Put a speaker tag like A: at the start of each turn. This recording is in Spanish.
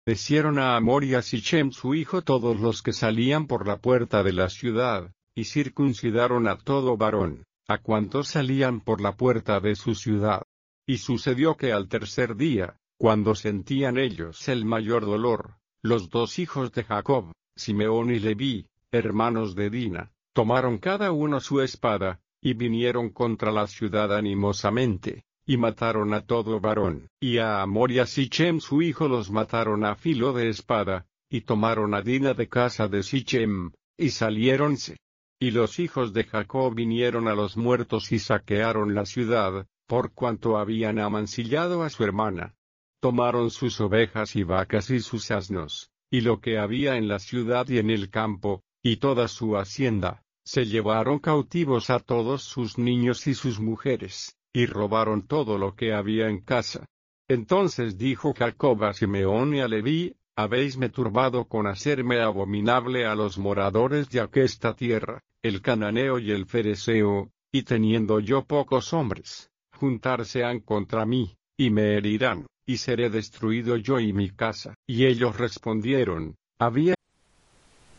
A: Hicieron a Hamor y a Sichem su hijo todos los que salían por la puerta de la ciudad, y circuncidaron a todo varón, a cuantos salían por la puerta de su ciudad. Y sucedió que al tercer día, cuando sentían ellos el mayor dolor, los dos hijos de Jacob, Simeón y Leví, hermanos de Dina, tomaron cada uno su espada, y vinieron contra la ciudad animosamente, y mataron a todo varón, y a Hamor y a Sichem su hijo los mataron a filo de espada, y tomaron a Dina de casa de Sichem, y saliéronse. Y los hijos de Jacob vinieron a los muertos y saquearon la ciudad, por cuanto habían amancillado a su hermana. Tomaron sus ovejas y vacas y sus asnos, y lo que había en la ciudad y en el campo, y toda su hacienda, se llevaron cautivos a todos sus niños y sus mujeres, y robaron todo lo que había en casa. Entonces dijo Jacob a Simeón y a Leví: habéisme turbado con hacerme abominable a los moradores de aquesta tierra, el cananeo y el fereceo, y teniendo yo pocos hombres, juntarse han contra mí, y me herirán, y seré destruido yo y mi casa. Y ellos respondieron: había